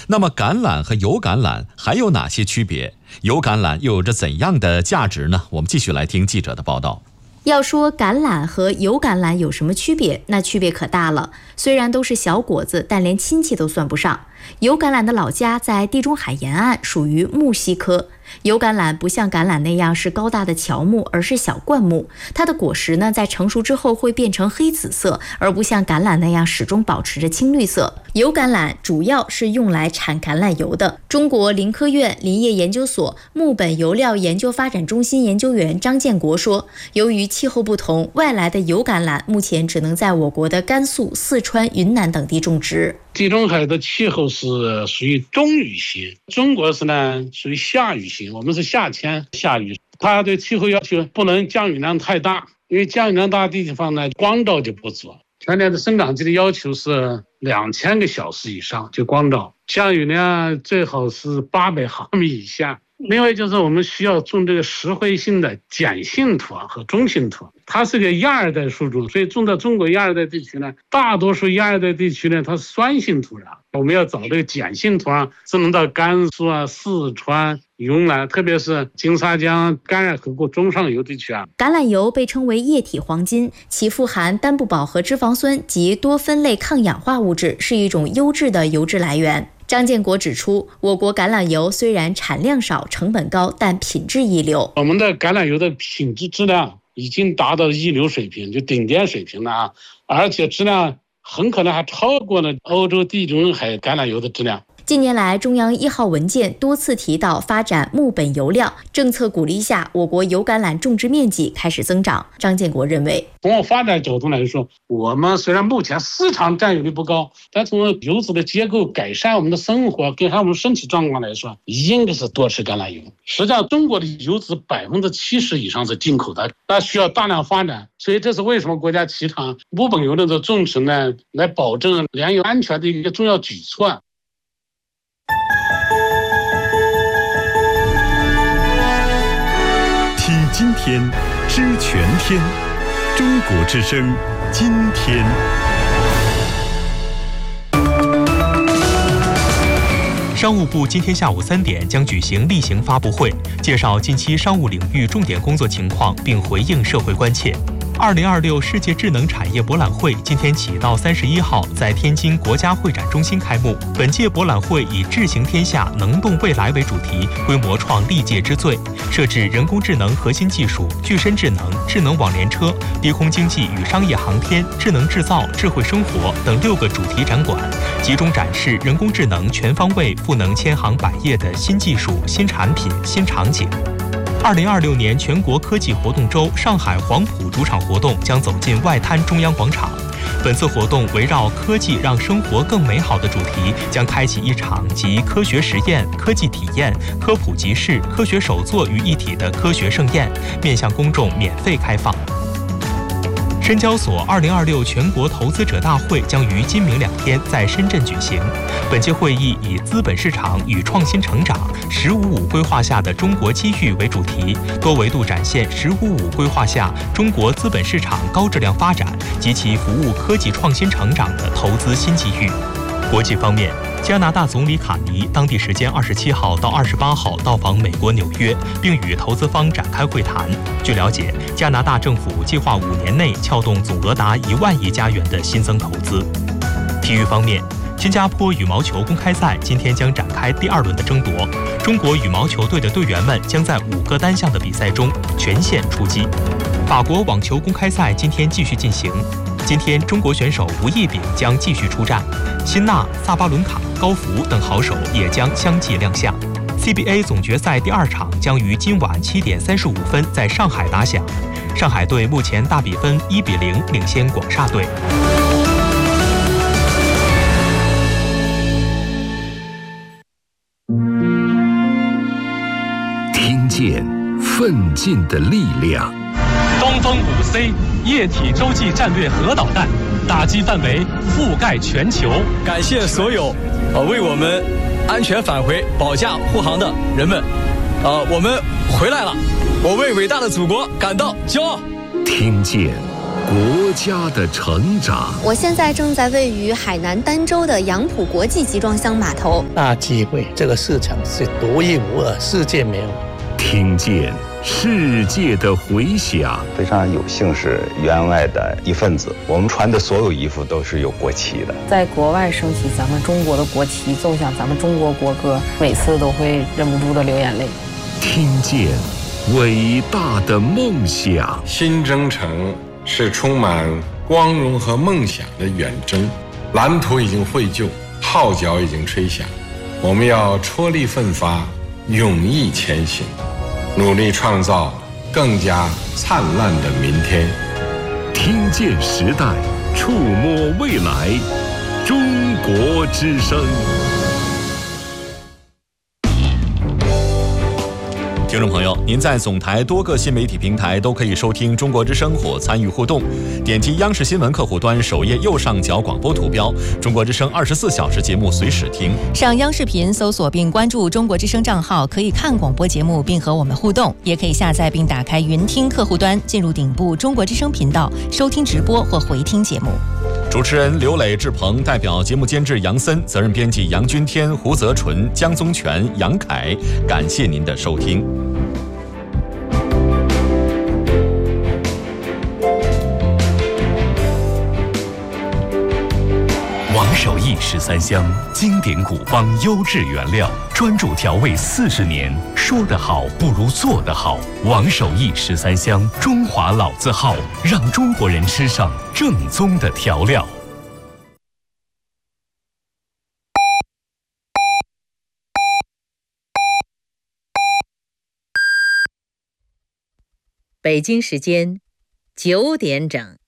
那么橄榄和油橄榄还有哪些区别？油橄榄又有着怎样的价值呢？我们继续来听记者的报道。 要说橄榄和油橄榄有什么区别，那区别可大了。虽然都是小果子，但连亲戚都算不上。油橄榄的老家在地中海沿岸，属于木犀科。油橄榄不像橄榄那样是高大的乔木，而是小灌木。它的果实呢，在成熟之后会变成黑紫色，而不像橄榄那样始终保持着青绿色。油橄榄主要是用来产橄榄油的。中国林科院林业研究所木本油料研究发展中心研究员张建国说，由于气候不同，外来的油橄榄目前只能在我国的甘肃、四川、云南等地种植。 地中海的气候是属于中雨型，中国是呢属于夏雨型，我们是夏天下雨。它对气候要求不能降雨量太大，因为降雨量大的地方呢，光照就不足。全年的生长期的要求是2000个小时以上，就光照，降雨量最好是800毫米以下。另外就是我们需要种这个石灰性的碱性土和中性土，它是个亚热带树种，所以种在中国亚热带地区呢，大多数亚热带地区呢，它是酸性土壤。我们要找这个碱性土壤，只能到甘肃啊、四川、云南，特别是金沙江、甘尔河谷中上游地区啊。 橄榄油被称为液体黄金，其富含单不饱和脂肪酸及多酚类抗氧化物质，是一种优质的油脂来源。张建国指出，我国橄榄油虽然产量少、成本高，但品质一流。 我们的橄榄油的品质质量已经达到一流水平，就顶尖水平了啊！而且质量很可能还超过了欧洲地中海橄榄油的质量。 近年来，中央1号文件多次提到发展木本油料，政策鼓励下，我国油橄榄种植面积开始增长。张建国认为， 从发展角度来说，我们虽然目前市场占有率不高，但从油脂的结构改善我们的生活，改善我们身体状况来说，应该是多吃橄榄油。实际上，中国的油脂70%以上是进口的，那需要大量发展。所以这是为什么国家提倡木本油的种植呢？来保证粮油安全的一个重要举措。 听今天，知全天。中国之声，今天。 商务部今天下午3点将举行例行发布会，介绍近期商务领域重点工作情况，并回应社会关切。2026世界智能产业博览会今天起到31号在天津国家会展中心开幕。本届博览会以智行天下、能动未来为主题，规模创历届之最，设置人工智能核心技术、具身智能、智能网联车、低空经济与商业航天、智能制造、智慧生活等6个主题展馆，集中展示人工智能全方位赋能千行百业的新技术、新产品、新场景。2026年全国科技活动周上海黄埔主场活动将走进外滩中央广场。本次活动围绕科技让生活更美好的主题，将开启一场集科学实验、科技体验、科普集市、科学手作于一体的科学盛宴，面向公众免费开放。深交所2026全国投资者大会将于今明2天在深圳举行。本届会议以资本市场与创新成长、“15+5”规划下的中国机遇为主题，多维度展现“15+5”规划下中国资本市场高质量发展及其服务科技创新成长的投资新机遇。国际方面，加拿大总理卡尼当地时间27号到28号到访美国纽约，并与投资方展开会谈。据了解，加拿大政府计划5年内撬动总额达1万亿加元的新增投资。体育方面，新加坡羽毛球公开赛今天将展开第2轮的争夺，中国羽毛球队的队员们将在5个单项的比赛中全线出击。法国网球公开赛今天继续进行，今天中国选手吴亦丙将继续出战，辛纳、萨巴伦卡、高福等好手也将相继亮相。CBA 总决赛第2场将于今晚7点35分在上海打响，上海队目前大比分1-0领先广厦队。 听见奋进的力量。 东风5C 液体洲际战略核导弹，打击范围覆盖全球。 感谢所有为我们安全返回保驾护航的人们，我们回来了，我为伟大的祖国感到骄傲。 听见国家的成长。 我现在正在位于海南儋州的杨浦国际集装箱码头。 大机会，这个市场是独一无二，世界没有。 听见世界的回响。 非常有幸是员外的一份子，我们穿的所有衣服都是有国旗的。 在国外升起咱们中国的国旗，奏响咱们中国国歌，每次都会忍不住的流眼泪。 听见伟大的梦想。 新征程是充满光荣和梦想的远征，蓝图已经绘就，号角已经吹响，我们要踔厉奋发，勇毅前行，努力创造更加灿烂的明天。 听见时代，触摸未来，中国之声。 听众朋友，您在总台多个新媒体平台都可以收听中国之声或参与互动。点击央视新闻客户端首页右上角广播图标，中国之声24小时节目随时听。 上央视频搜索并关注中国之声账号，可以看广播节目并和我们互动，也可以下载并打开云听客户端，进入顶部中国之声频道，收听直播或回听节目。 主持人刘磊、志鹏，代表节目监制杨森，责任编辑杨君天、胡泽纯、江宗全、杨凯，感谢您的收听。 王守义13香，经典古方优质原料，专注调味40年，说得好不如做得好。王守义13香，中华老字号，让中国人吃上正宗的调料。 北京时间9点整。